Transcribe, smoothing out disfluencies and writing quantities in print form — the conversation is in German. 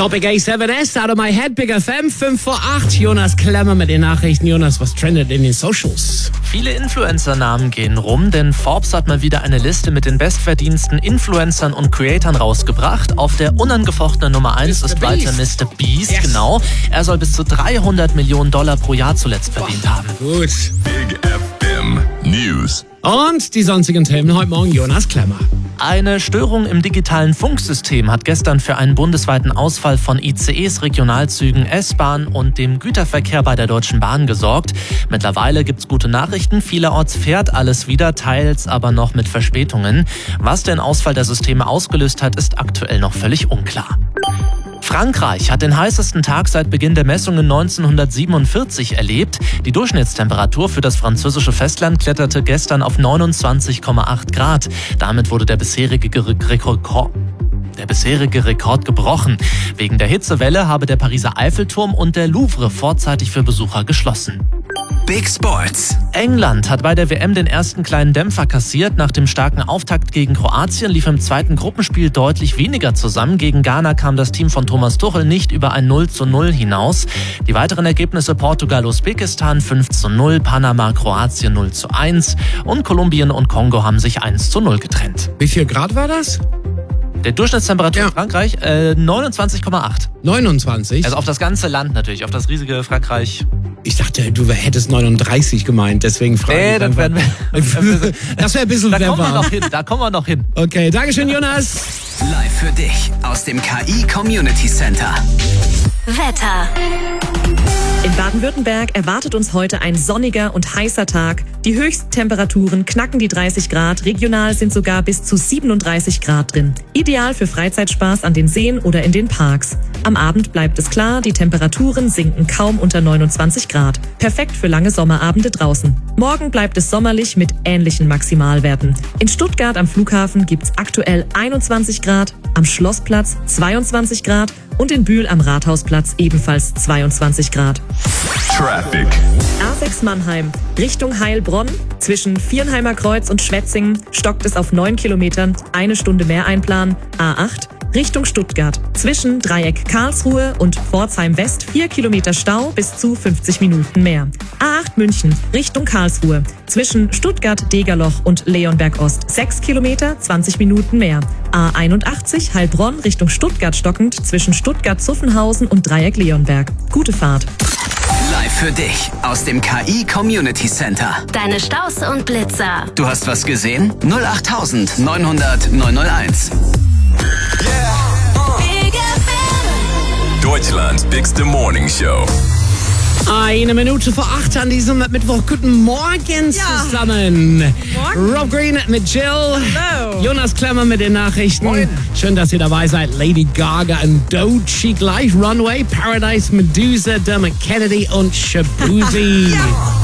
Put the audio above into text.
Topic A7S, Out of My Head, Big FM, 5 vor 8. Jonas Klemmer mit den Nachrichten. Jonas, was trendet in den Socials? Viele Influencer-Namen gehen rum, denn Forbes hat mal wieder eine Liste mit den bestverdiensten Influencern und Creatoren rausgebracht. Auf der unangefochtenen Nummer 1 ist weiter Mr. Beast, yes. Genau. Er soll bis zu $300 Millionen pro Jahr zuletzt verdient haben. Gut. Big FM News. Und die sonstigen Themen heute Morgen, Jonas Klemmer. Eine Störung im digitalen Funksystem hat gestern für einen bundesweiten Ausfall von ICEs, Regionalzügen, S-Bahn und dem Güterverkehr bei der Deutschen Bahn gesorgt. Mittlerweile gibt's gute Nachrichten. Vielerorts fährt alles wieder, teils aber noch mit Verspätungen. Was den Ausfall der Systeme ausgelöst hat, ist aktuell noch völlig unklar. Frankreich hat den heißesten Tag seit Beginn der Messungen 1947 erlebt. Die Durchschnittstemperatur für das französische Festland kletterte gestern auf 29,8 Grad. Damit wurde der bisherige Rekord gebrochen. Wegen der Hitzewelle habe der Pariser Eiffelturm und der Louvre vorzeitig für Besucher geschlossen. Big Sports. England hat bei der WM den ersten kleinen Dämpfer kassiert. Nach dem starken Auftakt gegen Kroatien lief im zweiten Gruppenspiel deutlich weniger zusammen. Gegen Ghana kam das Team von Thomas Tuchel nicht über ein 0:0 hinaus. Die weiteren Ergebnisse: Portugal-Usbekistan 5:0, Panama-Kroatien 0:1 und Kolumbien und Kongo haben sich 1:0 getrennt. Wie viel Grad war das? Der Durchschnittstemperatur in Frankreich 29,8. 29? Also auf das ganze Land natürlich, auf das riesige Frankreich. Ich dachte, du hättest 39 gemeint, deswegen frage ich. Das wäre ein bisschen da kommen wir noch hin. Okay, Dankeschön, Jonas. Live für dich aus dem KI Community Center. Wetter. In Baden-Württemberg erwartet uns heute ein sonniger und heißer Tag. Die Höchsttemperaturen knacken die 30 Grad, regional sind sogar bis zu 37 Grad drin. Ideal für Freizeitspaß an den Seen oder in den Parks. Am Abend bleibt es klar, die Temperaturen sinken kaum unter 29 Grad. Perfekt für lange Sommerabende draußen. Morgen bleibt es sommerlich mit ähnlichen Maximalwerten. In Stuttgart am Flughafen gibt's aktuell 21 Grad, am Schlossplatz 22 Grad und in Bühl am Rathausplatz ebenfalls 22 Grad. Traffic. A6 Mannheim, Richtung Heilbronn. Zwischen Viernheimer Kreuz und Schwetzingen stockt es auf 9 Kilometern, 1 Stunde mehr einplanen. A8 Richtung Stuttgart. Zwischen Dreieck Karlsruhe und Pforzheim West 4 Kilometer Stau bis zu 50 Minuten mehr. A8 München Richtung Karlsruhe. Zwischen Stuttgart Degerloch und Leonberg Ost 6 Kilometer, 20 Minuten mehr. A81 Heilbronn Richtung Stuttgart stockend zwischen Stuttgart-Zuffenhausen und Dreieck Leonberg. Gute Fahrt. Live für dich aus dem KI Community Center. Deine Staus und Blitzer. Du hast was gesehen? 08900 901. Big FM. Deutschlands bigste Morning Show. 1 Minute vor 8 an diesem Mittwoch. Guten Morgen zusammen. Morgen. Rob Green mit Jill. Hello. Jonas Klemmer mit den Nachrichten. Moin. Schön, dass ihr dabei seid. Lady Gaga und Doechii gleich. Runway, Paradise, Medusa, Dermot Kennedy und Shabuzi.